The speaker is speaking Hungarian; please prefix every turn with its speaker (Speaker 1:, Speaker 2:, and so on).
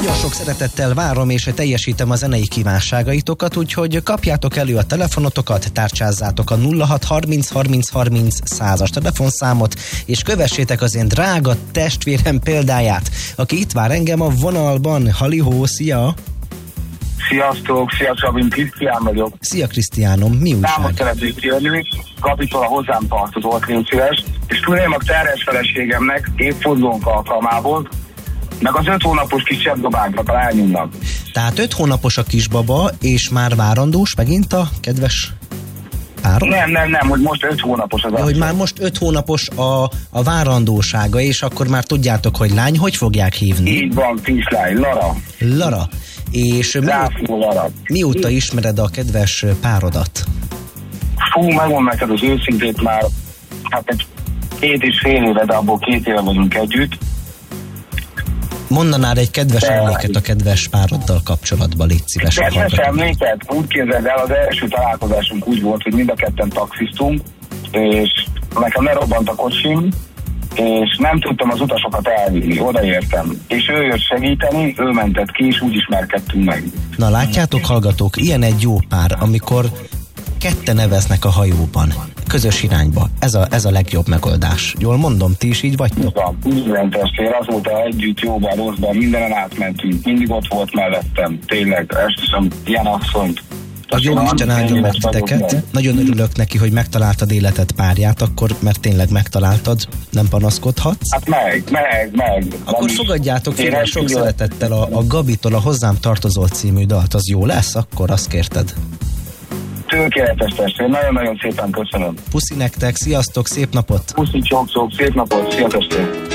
Speaker 1: Nagyon sok szeretettel várom és teljesítem a zenei kívánságaitokat, úgyhogy kapjátok elő a telefonotokat, tárcsázzátok a 06 30 30 30 100-as telefonszámot, és kövessétek az én drága testvérem példáját, aki itt vár engem a vonalban. Halihó, szia!
Speaker 2: Sziasztok, szia Szabin, Krisztián vagyok.
Speaker 1: Szia Krisztiánom, mi újság?
Speaker 2: Számot szeretnék kérni, Gabitól a hozzám tartozott, légy szíves, és tudném a terhes feleségemnek évfordulónk alkalmából, meg az 5 hónapos kis cseppdobánknak, a lányunknak.
Speaker 1: Tehát 5 hónapos a kisbaba, és már várandós megint a kedves párod?
Speaker 2: Nem, hogy most 5 hónapos az.
Speaker 1: Hogy már most 5 hónapos a várandósága, és akkor már tudjátok, hogy lány, hogy fogják hívni?
Speaker 2: Így van, kislány, Lara.
Speaker 1: Lara. És mióta ismered a kedves párodat?
Speaker 2: Megmondom neked az őszintét, már egy 2,5 éve, de abból 2 éve vagyunk együtt.
Speaker 1: Mondanál egy kedves emléket a kedves pároddal kapcsolatban, légy szíves.
Speaker 2: Kedves emléket? Úgy képzeld el, az első találkozásunk úgy volt, hogy mind a ketten taxiztunk, és nekem lerobbant a kocsim, és nem tudtam az utasokat elvinni, odaértem. És ő jött segíteni, ő mentett ki, és úgy ismerkedtünk meg.
Speaker 1: Na látjátok, hallgatók, ilyen egy jó pár, amikor ketten neveznek a hajóban, közös irányba. Ez a legjobb megoldás. Jól mondom, ti is így vagytok?
Speaker 2: Így van, testvér, azóta együtt, jóban, rosszban, mindenen átmentünk, mindig ott volt mellettem, tényleg, esküszöm, ilyen asszonyt.
Speaker 1: A jó Isten áldjon meg titeket. Nagyon örülök neki, hogy megtaláltad életed párját, akkor, mert tényleg megtaláltad, nem panaszkodhatsz.
Speaker 2: Hát meg.
Speaker 1: Akkor fogadjátok félre sok szeretettel a Gabitól a Hozzám tartozol című dalt, az jó lesz? Akkor azt kérted.
Speaker 2: Tökéletes testvér, nagyon-nagyon szépen köszönöm.
Speaker 1: Puszi nektek, sziasztok, szép napot!
Speaker 2: Puszi, csók, szép napot, szia testvér!